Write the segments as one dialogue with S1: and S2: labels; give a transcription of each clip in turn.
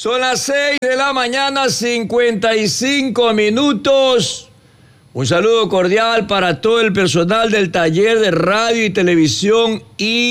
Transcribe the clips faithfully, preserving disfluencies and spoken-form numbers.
S1: Son las seis de la mañana, cincuenta y cinco minutos. Un saludo cordial para todo el personal del taller de radio y televisión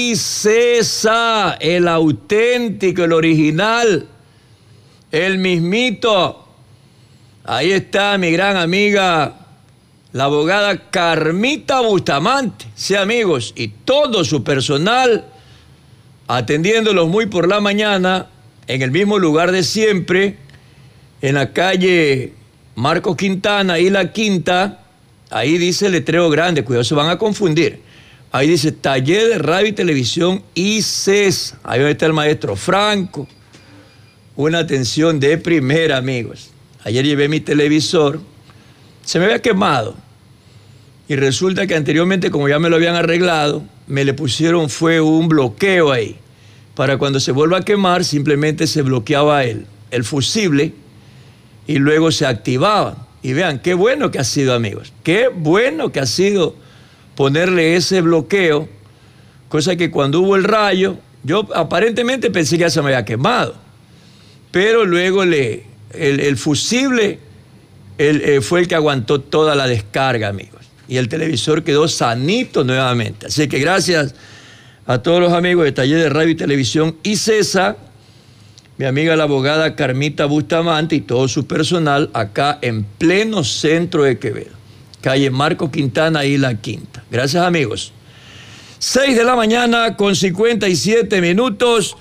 S1: ICESA, el auténtico, el original, el mismito. Ahí está mi gran amiga, la abogada Carmita Bustamante. Sí, amigos, y todo su personal atendiéndolos muy por la mañana en el mismo lugar de siempre, en la calle Marcos Quintana y La Quinta. Ahí dice el letrero grande, cuidado, se van a confundir. Ahí dice Taller de Radio y Televisión ICESA. Ahí donde está el maestro Franco. Una atención de primera, amigos. Ayer llevé mi televisor, se me había quemado. Y resulta que anteriormente, como ya me lo habían arreglado, me le pusieron fue un bloqueo ahí. Para cuando se vuelva a quemar, simplemente se bloqueaba el, el fusible y luego se activaba. Y vean, qué bueno que ha sido, amigos. Qué bueno que ha sido ponerle ese bloqueo, cosa que cuando hubo el rayo, yo aparentemente pensé que ya se me había quemado. Pero luego le, el, el fusible el, eh, fue el que aguantó toda la descarga, amigos. Y el televisor quedó sanito nuevamente. Así que gracias a todos los amigos de Taller de Radio y Televisión ICESA, mi amiga la abogada Carmita Bustamante y todo su personal acá en pleno centro de Quevedo, calle Marcos Quintana y La Quinta. Gracias, amigos. seis de la mañana con cincuenta y siete minutos.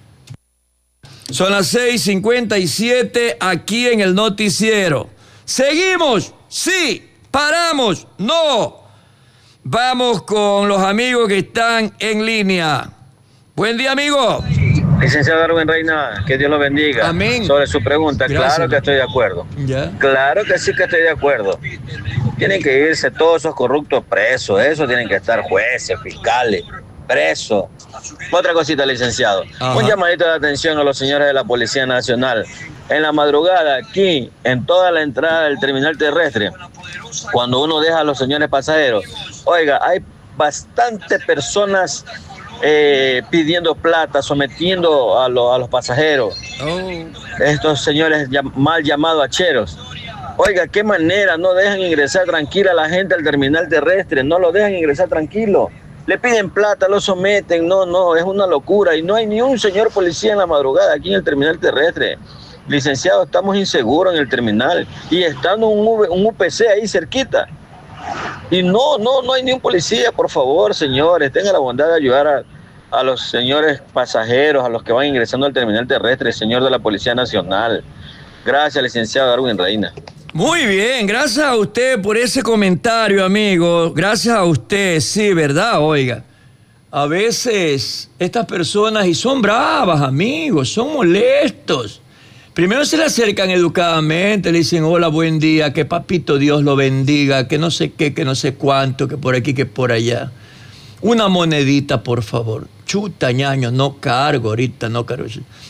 S1: Son las seis cincuenta y siete aquí en el noticiero. ¿Seguimos? Sí. ¿Paramos? No. Vamos con los amigos que están en línea. Buen día, amigo.
S2: Licenciado Darwin Reina, que Dios lo bendiga.
S1: Amén.
S2: Sobre su pregunta,
S1: Gracias.
S2: Claro que estoy de acuerdo.
S1: ¿Ya?
S2: Claro que sí que estoy de acuerdo. Tienen que irse todos esos corruptos presos, eso tienen que estar jueces, fiscales, presos. Otra cosita, licenciado.
S1: Ajá.
S2: Un llamadito de atención a los señores de la Policía Nacional. En la madrugada, aquí, en toda la entrada del terminal terrestre, cuando uno deja a los señores pasajeros, oiga, hay bastantes personas eh, pidiendo plata, sometiendo a, lo, a los pasajeros. Oh. Estos señores llam- mal llamados hacheros. Oiga, qué manera, no dejan ingresar tranquila a la gente al terminal terrestre, no lo dejan ingresar tranquilo. Le piden plata, lo someten, no, no, es una locura. Y no hay ni un señor policía en la madrugada aquí en el terminal terrestre. Licenciado, estamos inseguros en el terminal y estando un, U V, un U P C ahí cerquita. Y no, no, no hay ni un policía, por favor, señores, tengan la bondad de ayudar a, a los señores pasajeros, a los que van ingresando al terminal terrestre, señor de la Policía Nacional. Gracias, licenciado Darwin Reina.
S1: Muy bien, gracias a usted por ese comentario, amigo. Gracias a usted, sí, ¿verdad? Oiga, a veces estas personas, y son bravas, amigos, son molestos. Primero se le acercan educadamente, le dicen, hola, buen día, que papito Dios lo bendiga, que no sé qué, que no sé cuánto, que por aquí, que por allá. Una monedita, por favor. Chuta, ñaño, no cargo ahorita, no cargo.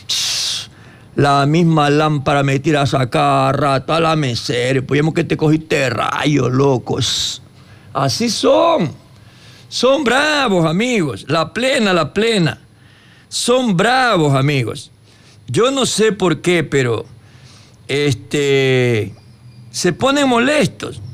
S1: La misma lámpara me tiras a cada rato, a la mesera, pues que te cogiste rayos, locos. Así son. Son bravos, amigos. La plena, la plena. Son bravos, amigos. Yo no sé por qué, pero este, se ponen molestos.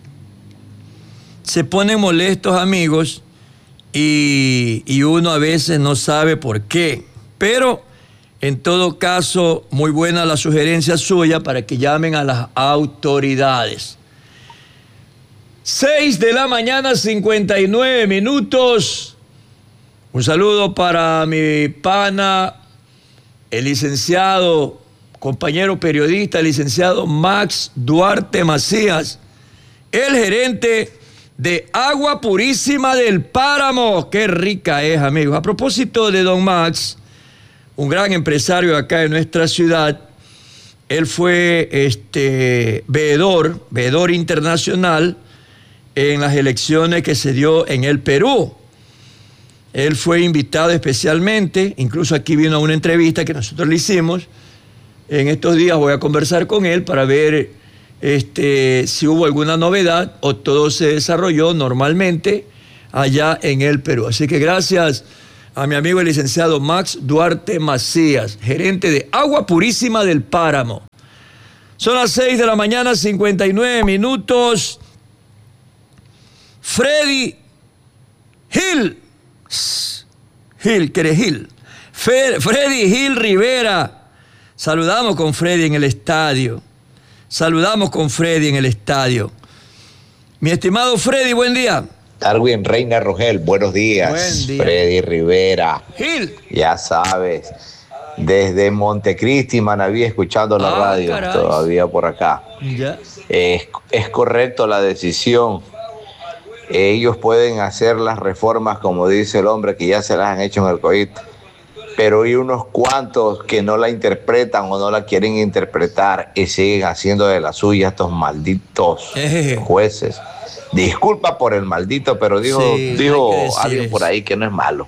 S1: Se ponen molestos, amigos, y, y uno a veces no sabe por qué. Pero, en todo caso, muy buena la sugerencia suya para que llamen a las autoridades. seis de la mañana, cincuenta y nueve minutos. Un saludo para mi pana, el licenciado, compañero periodista, el licenciado Max Duarte Macías, el gerente de Agua Purísima del Páramo. Qué rica es, amigos. A propósito de don Max, un gran empresario acá en nuestra ciudad, él fue este, veedor, veedor internacional en las elecciones que se dio en el Perú. Él fue invitado especialmente, incluso aquí vino a una entrevista que nosotros le hicimos. En estos días voy a conversar con él para ver este, si hubo alguna novedad o todo se desarrolló normalmente allá en el Perú. Así que gracias a mi amigo el licenciado Max Duarte Macías, gerente de Agua Purísima del Páramo. Son las seis de la mañana, cincuenta y nueve minutos. Freddy Gil, Gil, que eres Gil. Fe, Freddy Gil Rivera. Saludamos con Freddy en el estadio. Saludamos con Freddy en el estadio. Mi estimado Freddy, buen día.
S3: Darwin Reina Rogel, buenos días.
S1: Buen día.
S3: Freddy Rivera.
S1: Gil.
S3: Ya sabes, desde Montecristi, Manaví, escuchando la
S1: Ah,
S3: radio,
S1: caray.
S3: todavía por acá.
S1: Ya.
S3: Es, es correcto la decisión. Ellos pueden hacer las reformas, como dice el hombre, que ya se las han hecho en el COVID. Pero hay unos cuantos que no la interpretan o no la quieren interpretar y siguen haciendo de la suya estos malditos
S1: Ejeje.
S3: jueces. Disculpa por el maldito, pero dijo,
S1: Sí, hay que
S3: dijo
S1: decir
S3: alguien
S1: eso.
S3: por ahí que no es malo.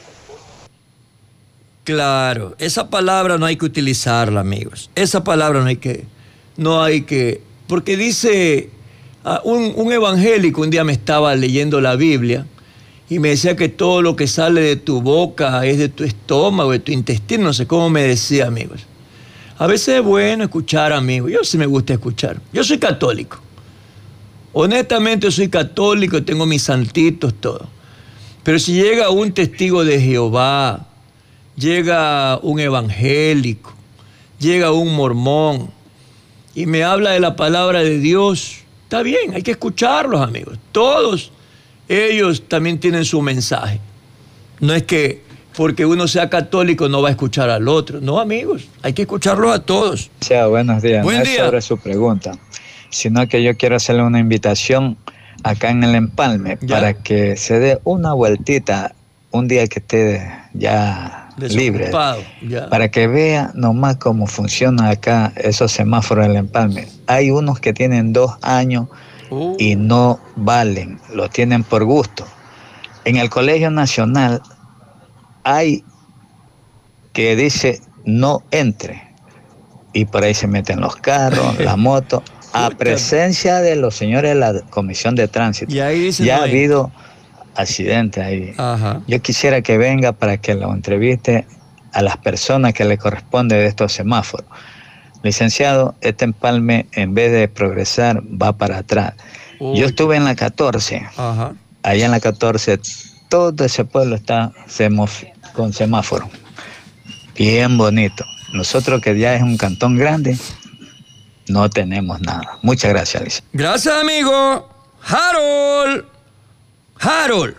S1: Claro, esa palabra no hay que utilizarla, amigos. Esa palabra no hay que, no hay que, porque dice, uh, un, un evangélico un día me estaba leyendo la Biblia y me decía que todo lo que sale de tu boca es de tu estómago, de tu intestino, no sé cómo me decía, amigos. A veces es bueno escuchar, amigos. Yo sí me gusta escuchar. Yo soy católico. Honestamente soy católico, tengo mis santitos, todo. Pero si llega un testigo de Jehová, llega un evangélico, llega un mormón y me habla de la palabra de Dios, está bien, hay que escucharlos, amigos. Todos ellos también tienen su mensaje. No es que porque uno sea católico no va a escuchar al otro. No, amigos, hay que escucharlos a todos.
S4: Sea, buenos días.
S1: Buen
S4: no
S1: día.
S4: es sobre su pregunta, sino que yo quiero hacerle una invitación acá en el Empalme
S1: Ya.
S4: para que se dé una vueltita un día que esté ya libre,
S1: Desocupado, ya.
S4: para que vea nomás cómo funciona acá esos semáforos del Empalme. Hay unos que tienen dos años
S1: Uh,
S4: y no valen, lo tienen por gusto. En el Colegio Nacional hay que dice no entre y por ahí se meten los carros, la moto, a
S1: Puta.
S4: presencia de los señores de la Comisión de Tránsito.
S1: Y ahí dice
S4: ya
S1: no
S4: ha
S1: entra.
S4: habido accidentes ahí.
S1: Ajá.
S4: Yo quisiera que venga para que lo entreviste a las personas que le corresponde de estos semáforos. Licenciado, este empalme en vez de progresar va para atrás.
S1: Uy.
S4: Yo estuve en la catorce,
S1: Ajá.
S4: allá en la catorce todo ese pueblo está semo- con semáforo. Bien bonito. Nosotros que ya es un cantón grande, no tenemos nada. Muchas gracias, licenciado.
S1: Gracias, amigo. Harold. Harold.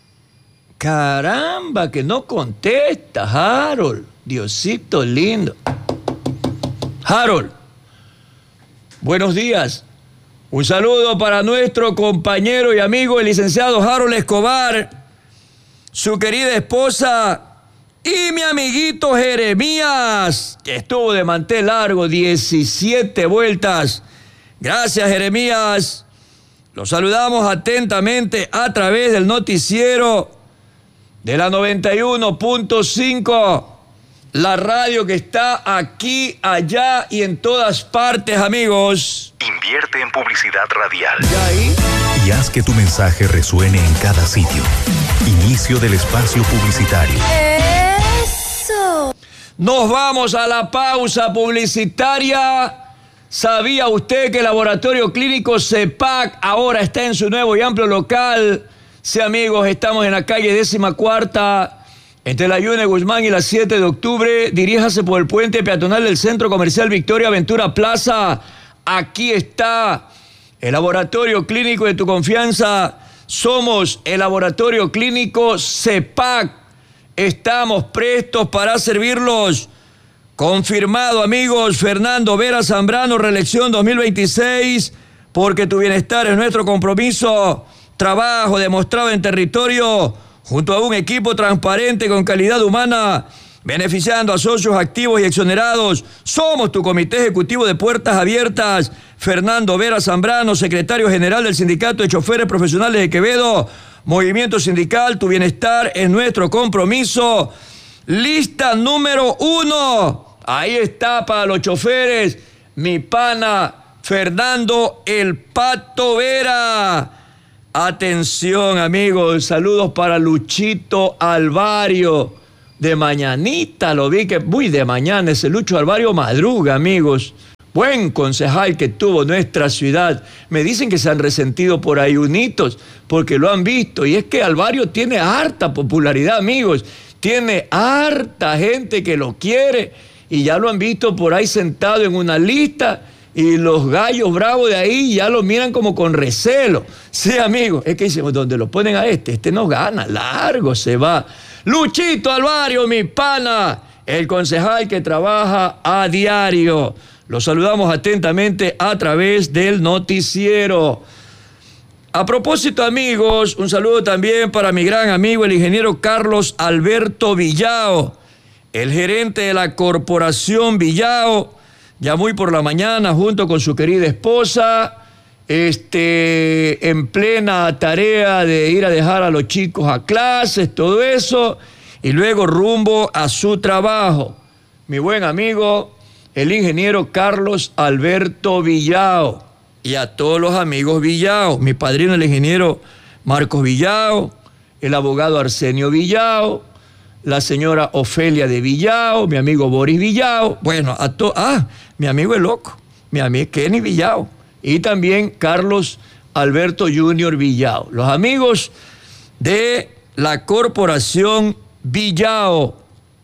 S1: Caramba, que no contesta, Harold. Diosito lindo. Harold. Buenos días. Un saludo para nuestro compañero y amigo, el licenciado Harold Escobar, su querida esposa y mi amiguito Jeremías, que estuvo de mantel largo, diecisiete vueltas. Gracias, Jeremías. Los saludamos atentamente a través del noticiero de la noventa y uno punto cinco, la radio que está aquí, allá y en todas partes, amigos.
S5: Invierte en publicidad radial.
S1: ¿Ya ahí?
S5: Y haz que tu mensaje resuene en cada sitio. Inicio del espacio publicitario.
S6: Eso.
S1: Nos vamos a la pausa publicitaria. ¿Sabía usted que el Laboratorio Clínico CEPAC ahora está en su nuevo y amplio local? Sí, amigos, estamos en la calle décima cuarta, entre la Yune Guzmán y la siete de octubre. Diríjase por el puente peatonal del Centro Comercial Victoria Ventura Plaza. Aquí está el Laboratorio Clínico de tu confianza. Somos el Laboratorio Clínico CEPAC. Estamos prestos para servirlos. Confirmado, amigos. Fernando Vera Zambrano, reelección dos mil veintiséis, porque tu bienestar es nuestro compromiso. Trabajo demostrado en territorio, junto a un equipo transparente con calidad humana, beneficiando a socios activos y exonerados. Somos tu comité ejecutivo de puertas abiertas. Fernando Vera Zambrano, secretario general del Sindicato de Choferes Profesionales de Quevedo. Movimiento sindical, tu bienestar es nuestro compromiso. Lista número uno. Ahí está para los choferes, mi pana Fernando El Pato Vera. Atención, amigos, saludos para Luchito Alvario. De mañanita lo vi que, uy, de mañana ese Lucho Alvario madruga, amigos. Buen concejal que tuvo nuestra ciudad. Me dicen que se han resentido por ahí unitos, porque lo han visto. Y es que Alvario tiene harta popularidad, amigos. Tiene harta gente que lo quiere. Y ya lo han visto por ahí sentado en una lista. Y los gallos bravos de ahí ya lo miran como con recelo. Sí, amigos, es que dicen, donde lo ponen a este, este no gana, largo se va. Luchito Alvario, mi pana, el concejal que trabaja a diario. Lo saludamos atentamente a través del noticiero. A propósito, amigos, un saludo también para mi gran amigo, el ingeniero Carlos Alberto Villao, el gerente de la Corporación Villao. Ya muy por la mañana, junto con su querida esposa, este, en plena tarea de ir a dejar a los chicos a clases, todo eso, y luego rumbo a su trabajo. Mi buen amigo, el ingeniero Carlos Alberto Villao, y a todos los amigos Villao, mi padrino el ingeniero Marcos Villao, el abogado Arsenio Villao, la señora Ofelia de Villao, mi amigo Boris Villao, bueno, a to ah, mi amigo el loco, mi amigo Kenny Villao, y también Carlos Alberto Junior Villao, los amigos de la Corporación Villao.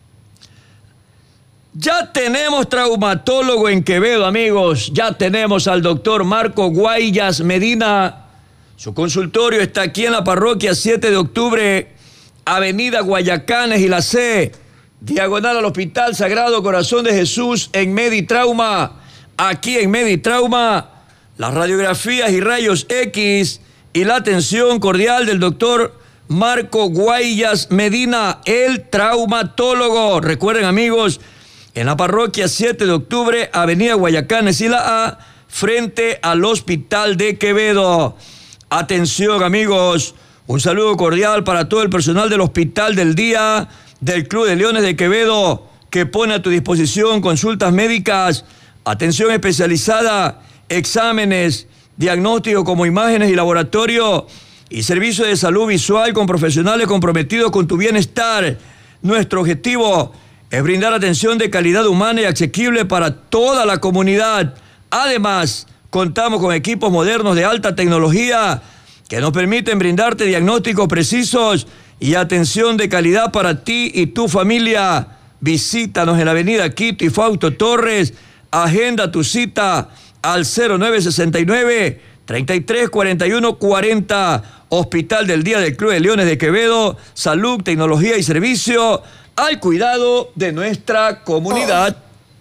S1: Ya tenemos traumatólogo en Quevedo, amigos, ya tenemos al doctor Marco Guayas Medina. Su consultorio está aquí en la parroquia siete de octubre, Avenida Guayacanes y la C, diagonal al Hospital Sagrado Corazón de Jesús en Meditrauma. Aquí en Meditrauma, las radiografías y rayos X y la atención cordial del doctor Marco Guayas Medina, el traumatólogo. Recuerden, amigos, en la parroquia siete de octubre, Avenida Guayacanes y la A, frente al Hospital de Quevedo. Atención, amigos. Un saludo cordial para todo el personal del Hospital del Día del Club de Leones de Quevedo, que pone a tu disposición consultas médicas, atención especializada, exámenes, diagnóstico como imágenes y laboratorio, y servicio de salud visual con profesionales comprometidos con tu bienestar. Nuestro objetivo es brindar atención de calidad humana y asequible para toda la comunidad. Además, contamos con equipos modernos de alta tecnología que nos permiten brindarte diagnósticos precisos y atención de calidad para ti y tu familia. Visítanos en la avenida Quito y Fausto Torres. Agenda tu cita al cero nueve sesenta y nueve, treinta y tres, cuarenta y uno, cuarenta. Hospital del Día del Club de Leones de Quevedo. Salud, tecnología y servicio al cuidado de nuestra comunidad.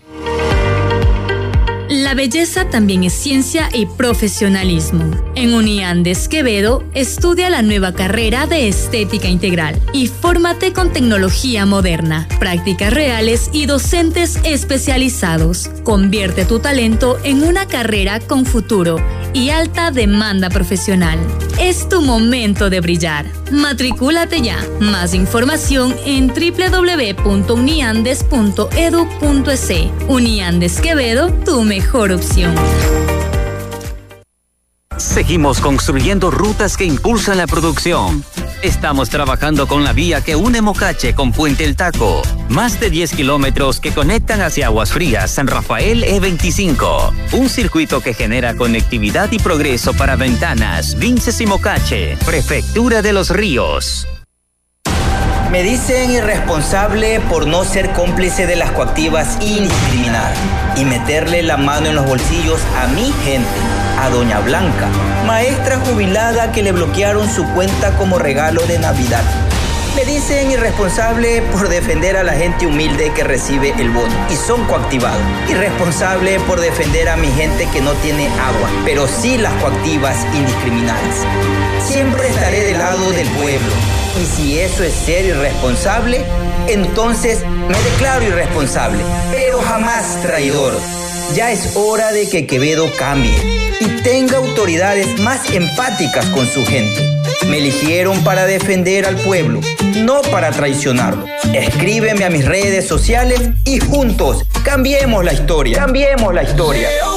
S7: La belleza también es ciencia y profesionalismo. En Uniandes Quevedo, estudia la nueva carrera de Estética Integral y fórmate con tecnología moderna, prácticas reales y docentes especializados. Convierte tu talento en una carrera con futuro y alta demanda profesional. Es tu momento de brillar. Matricúlate ya. Más información en doble u doble u doble u punto uniandes punto edu punto es. Uniandes Quevedo, tu mejor opción.
S8: Seguimos construyendo rutas que impulsan la producción. Estamos trabajando con la vía que une Mocache con Puente El Taco. Más de diez kilómetros que conectan hacia Aguas Frías, San Rafael E veinticinco. Un circuito que genera conectividad y progreso para Ventanas, Vinces y Mocache. Prefectura de los Ríos.
S9: Me dicen irresponsable por no ser cómplice de las coactivas indiscriminadas y meterle la mano en los bolsillos a mi gente, a Doña Blanca, maestra jubilada que le bloquearon su cuenta como regalo de Navidad. Me dicen irresponsable por defender a la gente humilde que recibe el bono y son coactivados. Irresponsable por defender a mi gente que no tiene agua, pero sí las coactivas indiscriminadas. Siempre estaré del lado del pueblo. Y si eso es ser irresponsable, entonces me declaro irresponsable, pero jamás traidor. Ya es hora de que Quevedo cambie y tenga autoridades más empáticas con su gente. Me eligieron para defender al pueblo, no para traicionarlo. Escríbeme a mis redes sociales y juntos cambiemos la historia. Cambiemos la historia.